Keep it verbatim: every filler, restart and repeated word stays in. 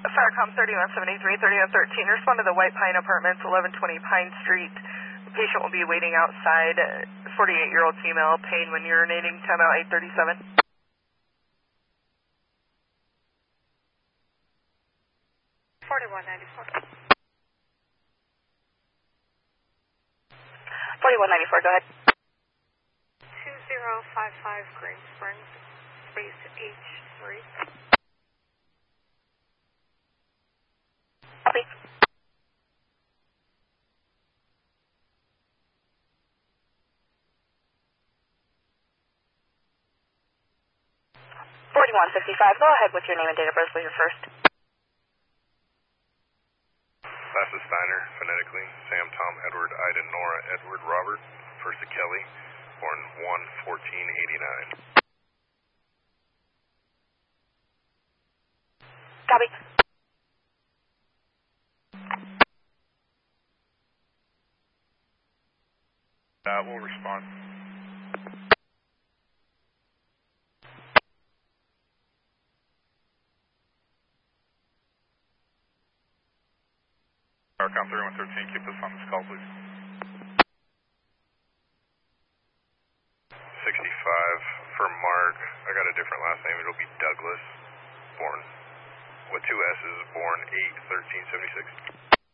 Firecom thirty-one seventy-three, thirty-one thirteen, respond to the White Pine Apartments, eleven twenty Pine Street. The patient will be waiting outside, forty-eight-year-old female, pain when urinating, timeout eight thirty-seven. forty-one ninety-four. forty-one ninety-four, go ahead. two zero five five Green Springs, space H three. Copy. forty-one fifty-five, go ahead with your name and date of birth for your first. Last is Steiner, phonetically. Sam, Tom, Edward, Ida, Nora, Edward, Robert. First to Kelly, born one fourteen eighty-nine. Copy. That will respond. Firecom thirty-one thirteen, keep us on this call, please. sixty-five for Mark. I got a different last name. It'll be Douglas, born with two S's, born eight thirteen seventy-six.